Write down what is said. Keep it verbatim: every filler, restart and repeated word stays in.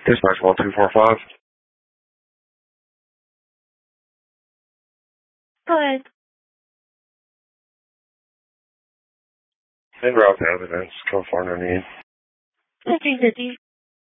Dispatch one two four five. Go ahead. En route to Evidence, California need. fifteen fifty.